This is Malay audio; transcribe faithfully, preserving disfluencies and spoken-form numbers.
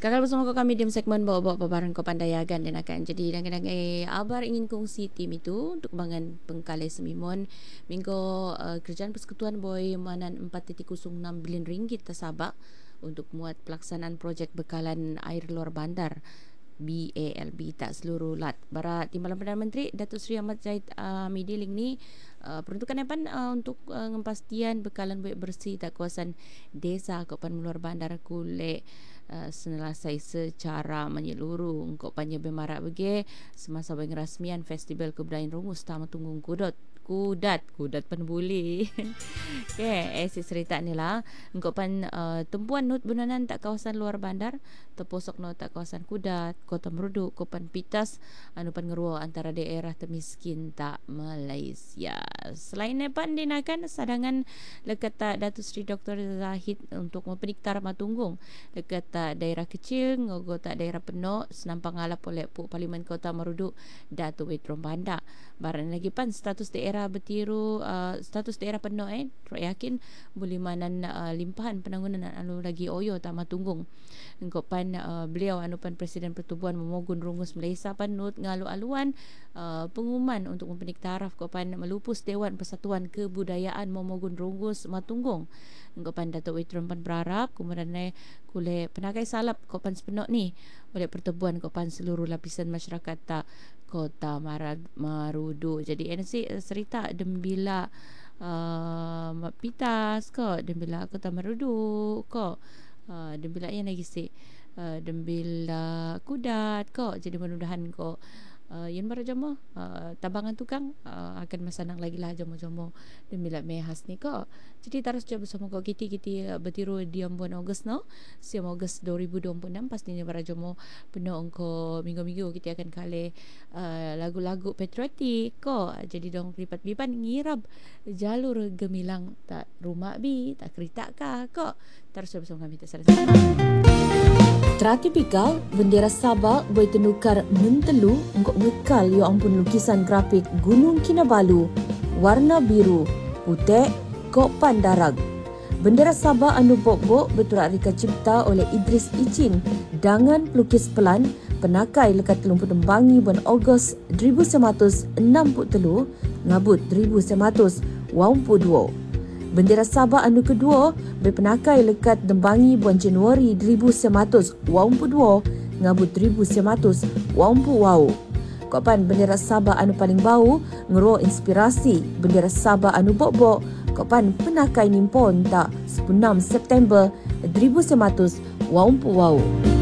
Kakak bersama kami di segmen bawa-bawa paparan kau pandayagan dan akan jadi kadang-kadang eh abar ingin kongsi tim itu untuk bangan pengkalai semimon minggu uh, kerjaan persekutuan boy manan empat titik kosong enam bilion ringgit tersabak untuk muat pelaksanaan projek bekalan air luar bandar B A L B tak seluruh lat. Bara Timbalan Perdana Menteri Datuk Seri Ahmad Zahid uh, Midiling ni uh, peruntukan apa uh, untuk uh, kepastian bekalan bersih tak kawasan desa Kopan luar bandar Kulek Uh, selesai secara menyeluruh untuk panjang bermarak bagi semasa pengrasmian Festival Kebudayaan Rungus Taman Tunggung Kudat Kudat Kudat Penbuli. Okay, eh si cerita ni lah untuk pan uh, tumpuan nut bunanan tak kawasan luar bandar terposok no tak kawasan Kudat Kota Merudu Kopan Pitas anu pan ngeruo antara daerah termiskin tak Malaysia. Selain nepan dinakan sadangan lekat Datuk Seri Doktor Zahid untuk mempeniktar Matunggung dekat tak daerah kecil ngogo tak daerah penuh senampang alap oleh Puk Parlimen Kota Merudu Datuk Witrom Banda. Baran lagi pan status daerah bertiru uh, status daerah penuh eh Rok yakin boleh manan uh, limpahan penangunan anu lagi oyo Tama Tunggung. Engkau pan uh, beliau anu pan Presiden Pertubuhan Memogun Rungus Malaysia pan nut ngalu-aluan uh, pengumuman untuk mempenik taraf kau pan melupus Dewan Persatuan Kebudayaan Memogun Rungus Matunggung. Engkau pan Datuk Witrom pan berharap kemudian eh kule penagai salap kopan sepenuh ni oleh pertubuhan kopan seluruh lapisan masyarakat tak Kota Marad, Marudu. Jadi N C cerita dembila uh, Pitas ko, dembila Kota Marudu ko, uh, dembila yang lagi si uh, dembila Kudat ko. Jadi mudah-mudahan ko Uh, yang bara jomo uh, tabangan tukang uh, akan masanang lagi lah jomo-jomo demi mehas ni ko. Jadi terus coba bersama ko kiti-kiti uh, bertiru di bulan Ogos no. Siam Ogos dua ribu dua puluh enam pastinya bara jomo penuh ko minggu-minggu kita akan kale uh, lagu-lagu patriotik ko. Jadi dong lipat-lipat ngirab jalur gemilang tak rumah bi tak kerita ka ko. Terus coba bersama kami terus. Tratipikal bendera Sabah boleh tenukar mentelu untuk ngekal yo ampun lukisan grafik Gunung Kinabalu warna biru, putih, kok pandarag. Bendera Sabah anu bok-bok beturak reka cipta oleh Idris Icin dengan pelukis pelan penakai lekat Lumpur Dembangi bulan Ogos seribu sembilan ratus enam puluh tiga ngabut seribu sembilan ratus dua puluh dua. Bendera Sabah anu kedua berpenakai lekat Dembangi bulan Januari seribu sembilan ratus dua puluh dua ngabut seribu sembilan ratus dua puluh. Kopan bendera Sabah anu paling bau ngeruo inspirasi bendera Sabah anu bok-bok kopan penakai nimpon tak sepuluh September seribu sembilan ratus dua puluh.